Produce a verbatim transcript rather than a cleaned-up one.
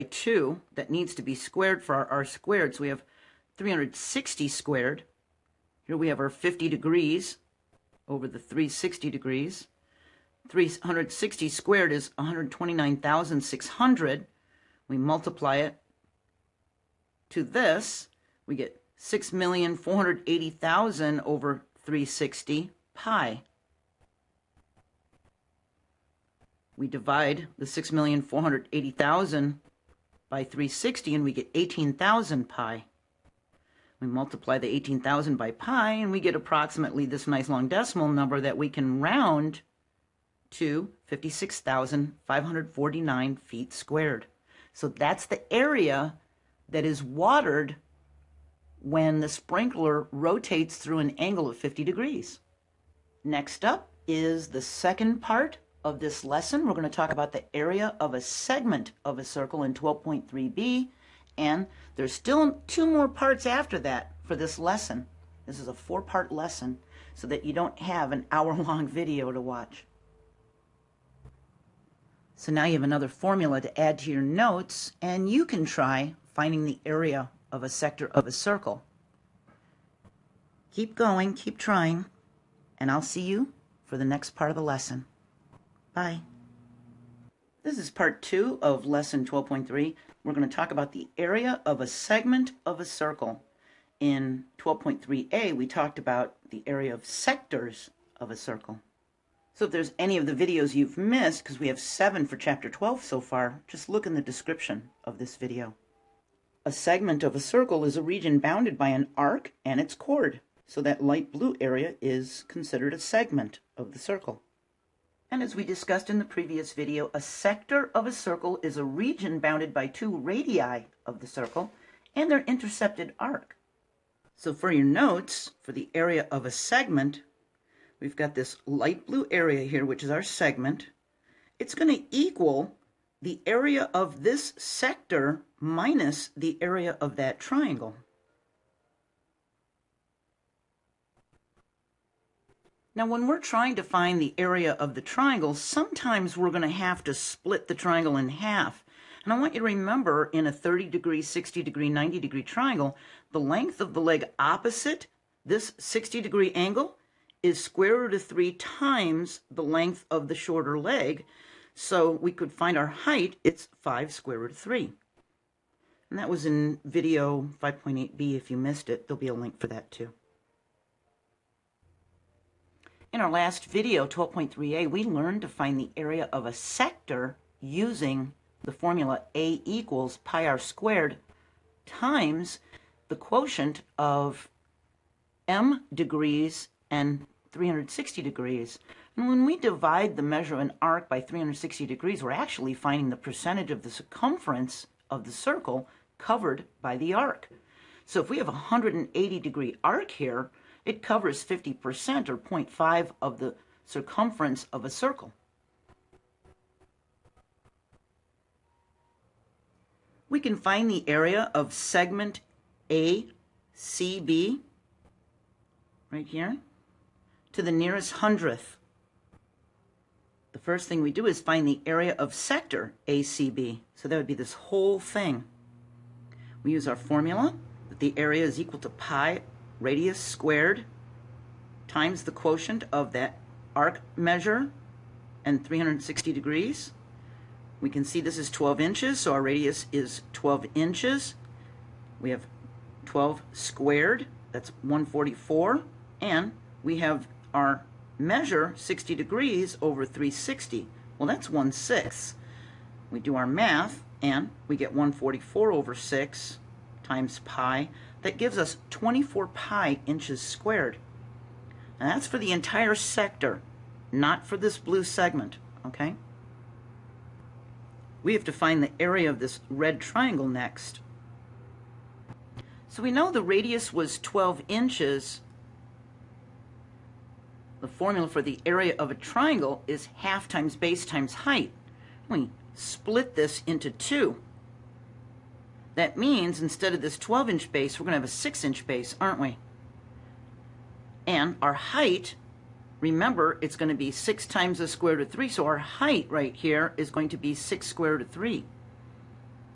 two that needs to be squared for our r squared. So we have three hundred sixty squared. Here we have our fifty degrees over the three hundred sixty degrees. three hundred sixty squared is one hundred twenty-nine thousand six hundred. We multiply it to this, we get six million four hundred eighty thousand over three hundred sixty pi. We divide the six million four hundred eighty thousand by three hundred sixty and we get eighteen thousand pi. We multiply the eighteen thousand by pi and we get approximately this nice long decimal number that we can round to fifty-six thousand five hundred forty-nine feet squared. So that's the area that is watered when the sprinkler rotates through an angle of fifty degrees. Next up is the second part of this lesson. We're going to talk about the area of a segment of a circle in twelve point three b, and there's still two more parts after that for this lesson. This is a four-part lesson so that you don't have an hour-long video to watch. So now you have another formula to add to your notes, and you can try finding the area of a sector of a circle. Keep going, keep trying, and I'll see you for the next part of the lesson. Bye. This is part two of lesson twelve point three. We're going to talk about the area of a segment of a circle. In twelve point three a, we talked about the area of sectors of a circle. So if there's any of the videos you've missed, because we have seven for chapter twelve so far, just look in the description of this video. A segment of a circle is a region bounded by an arc and its chord. So that light blue area is considered a segment of the circle. And as we discussed in the previous video, a sector of a circle is a region bounded by two radii of the circle and their intercepted arc. So for your notes, for the area of a segment, we've got this light blue area here, which is our segment. It's going to equal the area of this sector minus the area of that triangle. Now, when we're trying to find the area of the triangle, sometimes we're going to have to split the triangle in half. And I want you to remember, in a thirty degree, sixty degree, ninety degree triangle, the length of the leg opposite this sixty degree angle is square root of three times the length of the shorter leg. So we could find our height, it's five square root of three. And that was in video five point eight b. If you missed it, there'll be a link for that too. In our last video, twelve point three a, we learned to find the area of a sector using the formula A equals pi r squared times the quotient of m degrees and three hundred sixty degrees. And when we divide the measure of an arc by three hundred sixty degrees, we're actually finding the percentage of the circumference of the circle covered by the arc. So if we have a one hundred eighty degree arc here, it covers fifty percent or zero point five of the circumference of a circle. We can find the area of segment A C B right here to the nearest hundredth. The first thing we do is find the area of sector A C B. So that would be this whole thing. We use our formula that the area is equal to pi radius squared times the quotient of that arc measure and three hundred sixty degrees. We can see this is twelve inches, so our radius is twelve inches. We have twelve squared, that's one hundred forty-four, and we have our measure sixty degrees over three hundred sixty. Well, that's one sixth. We do our math and we get one hundred forty-four over six times pi. That gives us twenty-four pi inches squared. And that's for the entire sector, not for this blue segment, okay? We have to find the area of this red triangle next. So we know the radius was twelve inches. The formula for the area of a triangle is half times base times height. We split this into two. That means instead of this twelve inch base, we're going to have a six inch base, aren't we? And our height, remember, it's going to be six times the square root of three, so our height right here is going to be six square root of three.